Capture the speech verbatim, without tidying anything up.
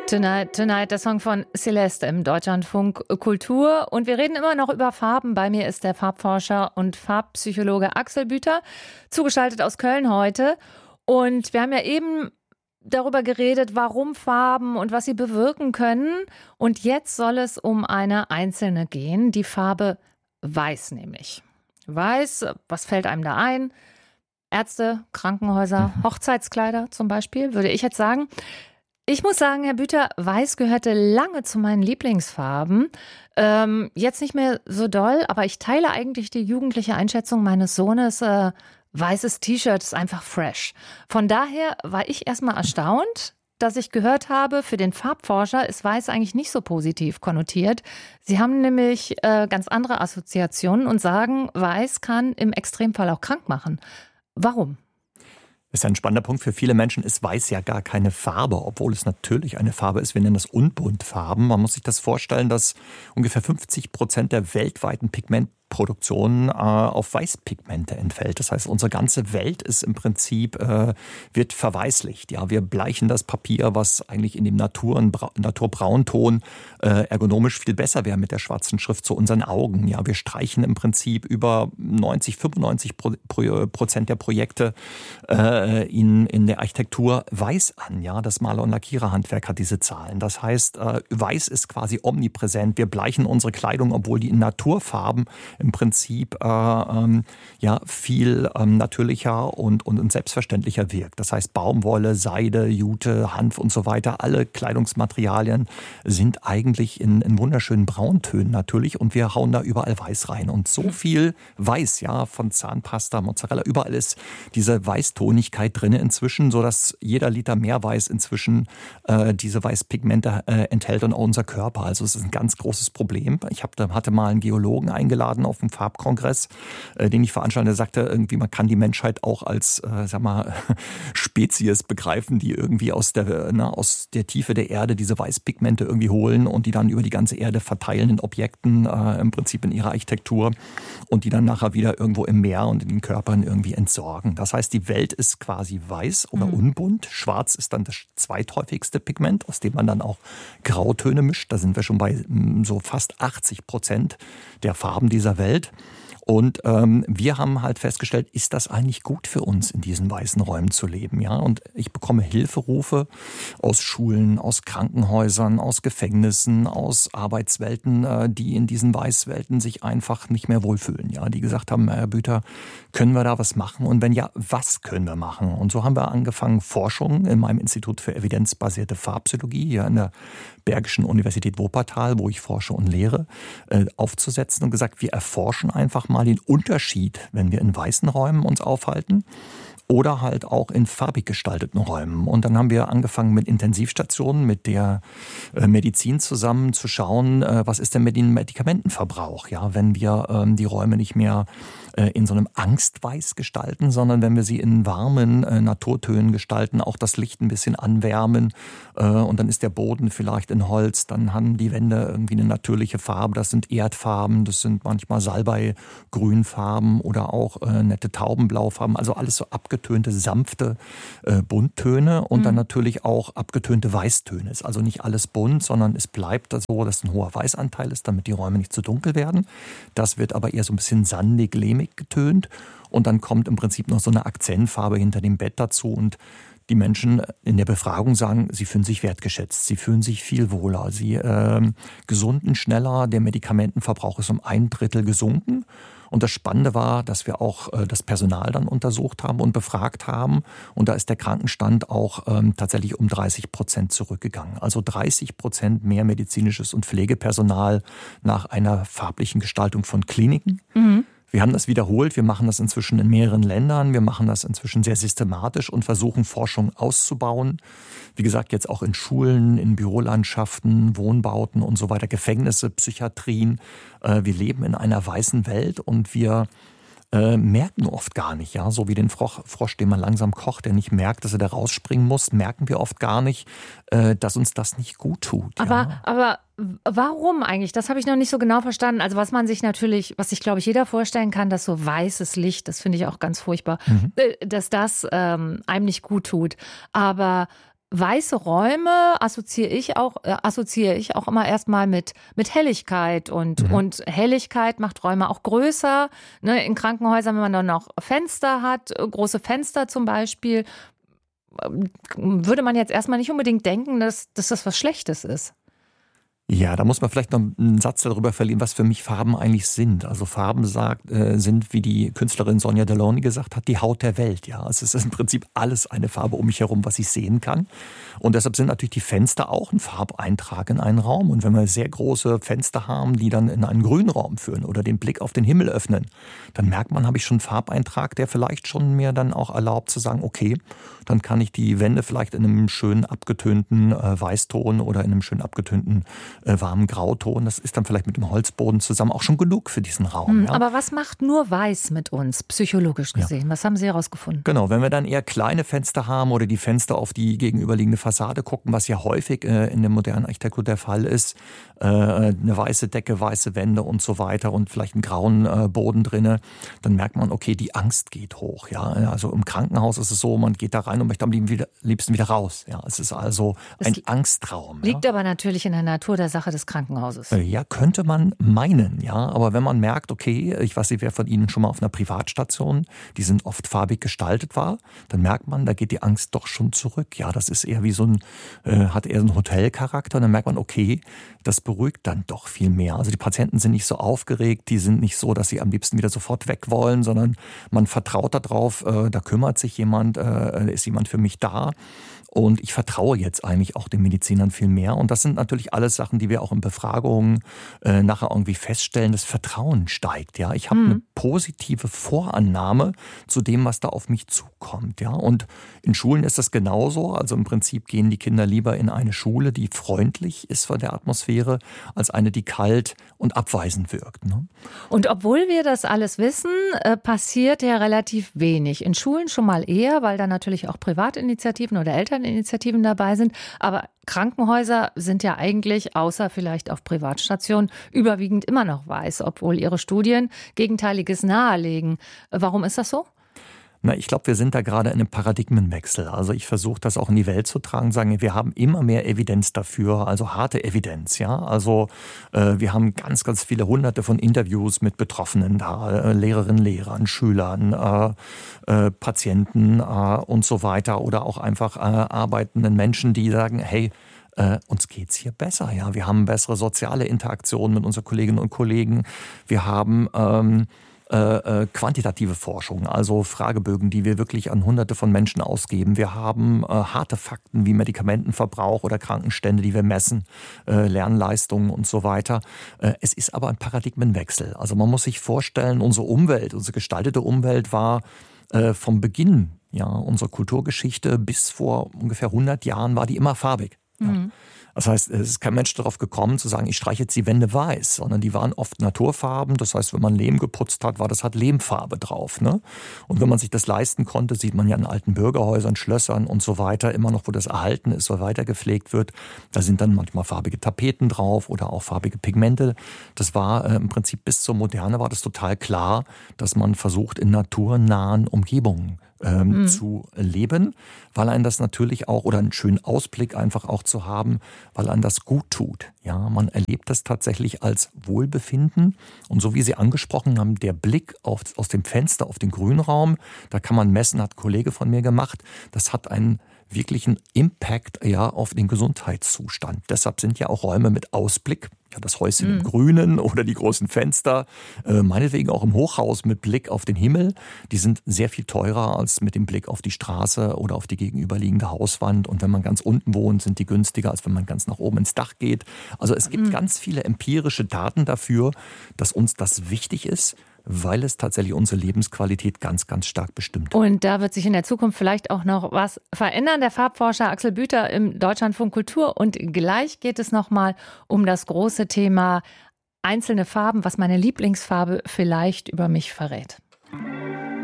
Tonight, Tonight, der Song von Celeste im Deutschlandfunk Kultur. Und wir reden immer noch über Farben. Bei mir ist der Farbforscher und Farbpsychologe Axel Büter, zugeschaltet aus Köln heute. Und wir haben ja eben darüber geredet, warum Farben und was sie bewirken können. Und jetzt soll es um eine einzelne gehen, die Farbe Weiß nämlich. Weiß, was fällt einem da ein? Ärzte, Krankenhäuser, Hochzeitskleider zum Beispiel, würde ich jetzt sagen. Ich muss sagen, Herr Büter, Weiß gehörte lange zu meinen Lieblingsfarben. Ähm, jetzt nicht mehr so doll, aber ich teile eigentlich die jugendliche Einschätzung meines Sohnes. Äh, weißes T-Shirt ist einfach fresh. Von daher war ich erstmal erstaunt, dass ich gehört habe, für den Farbforscher ist Weiß eigentlich nicht so positiv konnotiert. Sie haben nämlich äh, ganz andere Assoziationen und sagen, Weiß kann im Extremfall auch krank machen. Warum? Das ist ja ein spannender Punkt. Für viele Menschen ist Weiß ja gar keine Farbe, obwohl es natürlich eine Farbe ist. Wir nennen das Unbuntfarben. Man muss sich das vorstellen, dass ungefähr fünfzig Prozent der weltweiten Pigmentproduktion äh, auf Weißpigmente entfällt. Das heißt, unsere ganze Welt ist im Prinzip, äh, wird verweißlicht. Ja, wir bleichen das Papier, was eigentlich in dem Natur, Naturbraunton äh, ergonomisch viel besser wäre mit der schwarzen Schrift, zu unseren Augen. Ja, wir streichen im Prinzip über neunzig, fünfundneunzig Prozent der Projekte äh, in, in der Architektur weiß an. Ja, das Maler- und Lackiererhandwerk hat diese Zahlen. Das heißt, äh, Weiß ist quasi omnipräsent. Wir bleichen unsere Kleidung, obwohl die in Naturfarben im Prinzip äh, ähm, ja, viel ähm, natürlicher und, und, und selbstverständlicher wirkt. Das heißt, Baumwolle, Seide, Jute, Hanf und so weiter, alle Kleidungsmaterialien sind eigentlich in, in wunderschönen Brauntönen natürlich und wir hauen da überall Weiß rein. Und so viel Weiß, ja, von Zahnpasta, Mozzarella, überall ist diese Weißtonigkeit drin inzwischen, sodass jeder Liter Meerweiß inzwischen äh, diese Weißpigmente äh, enthält und auch unser Körper. Also es ist ein ganz großes Problem. Ich hab, hatte mal einen Geologen eingeladen auf dem Farbkongress, äh, den ich veranstaltete, der sagte, irgendwie man kann die Menschheit auch als äh, sag mal, Spezies begreifen, die irgendwie aus der, na, aus der Tiefe der Erde diese Weißpigmente irgendwie holen und die dann über die ganze Erde verteilen in Objekten, äh, im Prinzip in ihrer Architektur und die dann nachher wieder irgendwo im Meer und in den Körpern irgendwie entsorgen. Das heißt, die Welt ist quasi weiß oder mhm. unbunt. Schwarz ist dann das zweithäufigste Pigment, aus dem man dann auch Grautöne mischt. Da sind wir schon bei so fast achtzig Prozent der Farben dieser Welt. Und ähm, wir haben halt festgestellt, ist das eigentlich gut für uns, in diesen weißen Räumen zu leben? Ja, und ich bekomme Hilferufe aus Schulen, aus Krankenhäusern, aus Gefängnissen, aus Arbeitswelten, äh, die in diesen Weißwelten sich einfach nicht mehr wohlfühlen. Ja, die gesagt haben, Herr Büter, können wir da was machen? Und wenn ja, was können wir machen? Und so haben wir angefangen, Forschung in meinem Institut für evidenzbasierte Farbpsychologie hier an der Bergischen Universität Wuppertal, wo ich forsche und lehre, äh, aufzusetzen und gesagt, wir erforschen einfach mal den Unterschied, wenn wir in weißen Räumen uns aufhalten oder halt auch in farbig gestalteten Räumen. Und dann haben wir angefangen mit Intensivstationen, mit der äh, Medizin zusammen zu schauen, äh, was ist denn mit dem Medikamentenverbrauch, ja, wenn wir ähm, die Räume nicht mehr äh, in so einem Angstweiß gestalten, sondern wenn wir sie in warmen äh, Naturtönen gestalten, auch das Licht ein bisschen anwärmen äh, und dann ist der Boden vielleicht in Holz, dann haben die Wände irgendwie eine natürliche Farbe, das sind Erdfarben, das sind manchmal Salbei-Grünfarben oder auch äh, nette Taubenblaufarben, also alles so abgetönte, sanfte äh, Bunttöne und mhm. dann natürlich auch abgetönte Weißtöne. Ist also nicht alles bunt, sondern es bleibt so, dass ein hoher Weißanteil ist, damit die Räume nicht zu dunkel werden. Das wird aber eher so ein bisschen sandig, lehmig getönt und dann kommt im Prinzip noch so eine Akzentfarbe hinter dem Bett dazu und die Menschen in der Befragung sagen, sie fühlen sich wertgeschätzt, sie fühlen sich viel wohler, sie äh, gesunden schneller, der Medikamentenverbrauch ist um ein Drittel gesunken. Und das Spannende war, dass wir auch äh, das Personal dann untersucht haben und befragt haben. Und da ist der Krankenstand auch ähm, tatsächlich um dreißig Prozent zurückgegangen. Also dreißig Prozent mehr medizinisches und Pflegepersonal nach einer farblichen Gestaltung von Kliniken. Mhm. Wir haben das wiederholt, wir machen das inzwischen in mehreren Ländern, wir machen das inzwischen sehr systematisch und versuchen Forschung auszubauen. Wie gesagt, jetzt auch in Schulen, in Bürolandschaften, Wohnbauten und so weiter, Gefängnisse, Psychiatrien. Wir leben in einer weißen Welt und wir äh, merken oft gar nicht, ja, so wie den Frosch, Frosch, den man langsam kocht, der nicht merkt, dass er da rausspringen muss, merken wir oft gar nicht, äh, dass uns das nicht gut tut. Aber, ja. aber warum eigentlich? Das habe ich noch nicht so genau verstanden. Also was man sich natürlich, was sich, glaube ich, jeder vorstellen kann, dass so weißes Licht, das finde ich auch ganz furchtbar, mhm. dass das ähm, einem nicht gut tut. Aber weiße Räume assoziiere ich auch, äh, assoziiere ich auch immer erstmal mit, mit Helligkeit und, mhm. und Helligkeit macht Räume auch größer. Ne, in Krankenhäusern, wenn man dann noch Fenster hat, große Fenster zum Beispiel, würde man jetzt erstmal nicht unbedingt denken, dass, dass das was Schlechtes ist. Ja, da muss man vielleicht noch einen Satz darüber verlieren, was für mich Farben eigentlich sind. Also Farben sagt, äh, sind, wie die Künstlerin Sonia Delaunay gesagt hat, die Haut der Welt. Ja, es ist im Prinzip alles eine Farbe um mich herum, was ich sehen kann. Und deshalb sind natürlich die Fenster auch ein Farbeintrag in einen Raum. Und wenn wir sehr große Fenster haben, die dann in einen Grünraum führen oder den Blick auf den Himmel öffnen, dann merkt man, habe ich schon einen Farbeintrag, der vielleicht schon mir dann auch erlaubt zu sagen, okay, dann kann ich die Wände vielleicht in einem schön abgetönten äh, Weißton oder in einem schön abgetönten äh, warmen Grauton, das ist dann vielleicht mit dem Holzboden zusammen auch schon genug für diesen Raum. Hm, ja. Aber was macht nur Weiß mit uns, psychologisch gesehen? Ja. Was haben Sie herausgefunden? Genau, wenn wir dann eher kleine Fenster haben oder die Fenster auf die gegenüberliegende Fassade gucken, was ja häufig äh, in der modernen Architektur der Fall ist, äh, eine weiße Decke, weiße Wände und so weiter und vielleicht einen grauen äh, Boden drinne, dann merkt man, okay, die Angst geht hoch. Ja, also im Krankenhaus ist es so, man geht da rein und möchte am liebsten wieder raus. Ja, es ist also ein das Angstraum. Liegt ja. aber natürlich in der Natur der Sache des Krankenhauses. Ja, könnte man meinen, ja. Aber wenn man merkt, okay, ich weiß nicht, wer von Ihnen schon mal auf einer Privatstation, die sind oft farbig gestaltet war, dann merkt man, da geht die Angst doch schon zurück. Ja, das ist eher wie so ein, äh, hat eher so einen Hotelcharakter. Und dann merkt man, okay, das beruhigt dann doch viel mehr. Also die Patienten sind nicht so aufgeregt, die sind nicht so, dass sie am liebsten wieder sofort weg wollen, sondern man vertraut darauf, äh, da kümmert sich jemand, äh, ist jemand für mich da. Und ich vertraue jetzt eigentlich auch den Medizinern viel mehr. Und das sind natürlich alles Sachen, die wir auch in Befragungen äh, nachher irgendwie feststellen. Das Vertrauen steigt. Ja, ich habe mhm. eine positive Vorannahme zu dem, was da auf mich zukommt. Ja, und in Schulen ist das genauso. Also im Prinzip gehen die Kinder lieber in eine Schule, die freundlich ist von der Atmosphäre, als eine, die kalt und abweisend wirkt. Ne? Und obwohl wir das alles wissen, äh, passiert ja relativ wenig. In Schulen schon mal eher, weil da natürlich auch Privatinitiativen oder Eltern Initiativen dabei sind, aber Krankenhäuser sind ja eigentlich, außer vielleicht auf Privatstationen, überwiegend immer noch weiß, obwohl ihre Studien Gegenteiliges nahelegen. Warum ist das so? Na, ich glaube, wir sind da gerade in einem Paradigmenwechsel. Also ich versuche das auch in die Welt zu tragen, sagen, wir haben immer mehr Evidenz dafür, also harte Evidenz, ja. Also äh, wir haben ganz, ganz viele hunderte von Interviews mit Betroffenen da, äh, Lehrerinnen, Lehrern, Schülern, äh, äh, Patienten äh, und so weiter oder auch einfach äh, arbeitenden Menschen, die sagen, hey, Äh, uns geht's hier besser, ja. Wir haben bessere soziale Interaktionen mit unseren Kolleginnen und Kollegen. Wir haben ähm, äh, äh, quantitative Forschung, also Fragebögen, die wir wirklich an Hunderte von Menschen ausgeben. Wir haben äh, harte Fakten wie Medikamentenverbrauch oder Krankenstände, die wir messen, äh, Lernleistungen und so weiter. Äh, es ist aber ein Paradigmenwechsel. Also man muss sich vorstellen, unsere Umwelt, unsere gestaltete Umwelt war äh, vom Beginn ja, unserer Kulturgeschichte bis vor ungefähr hundert Jahren war die immer farbig. Ja. Mhm. Das heißt, es ist kein Mensch darauf gekommen zu sagen, ich streiche jetzt die Wände weiß, sondern die waren oft Naturfarben. Das heißt, wenn man Lehm geputzt hat, war das halt Lehmfarbe drauf. Ne? Und wenn man sich das leisten konnte, sieht man ja in alten Bürgerhäusern, Schlössern und so weiter immer noch, wo das erhalten ist oder weiter gepflegt wird. Da sind dann manchmal farbige Tapeten drauf oder auch farbige Pigmente. Das war äh, im Prinzip bis zur Moderne war das total klar, dass man versucht, in naturnahen Umgebungen Ähm, mhm. zu leben, weil einen das natürlich auch, oder einen schönen Ausblick einfach auch zu haben, weil einen das gut tut. Ja, man erlebt das tatsächlich als Wohlbefinden. Und so wie Sie angesprochen haben, der Blick auf, aus dem Fenster auf den Grünraum, da kann man messen, hat ein Kollege von mir gemacht, das hat einen wirklichen Impact ja, auf den Gesundheitszustand. Deshalb sind ja auch Räume mit Ausblick, ja, das Häuschen mhm. im Grünen oder die großen Fenster, äh, meinetwegen auch im Hochhaus mit Blick auf den Himmel, die sind sehr viel teurer als mit dem Blick auf die Straße oder auf die gegenüberliegende Hauswand. Und wenn man ganz unten wohnt, sind die günstiger, als wenn man ganz nach oben ins Dach geht. Also es gibt mhm. ganz viele empirische Daten dafür, dass uns das wichtig ist, weil es tatsächlich unsere Lebensqualität ganz, ganz stark bestimmt. Und da wird sich in der Zukunft vielleicht auch noch was verändern. Der Farbforscher Axel Büter im Deutschlandfunk Kultur. Und gleich geht es nochmal um das große Thema einzelne Farben, was meine Lieblingsfarbe vielleicht über mich verrät.